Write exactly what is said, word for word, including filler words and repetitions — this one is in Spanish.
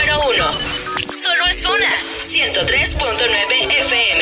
número uno. Solo es una. ciento tres punto nueve F M.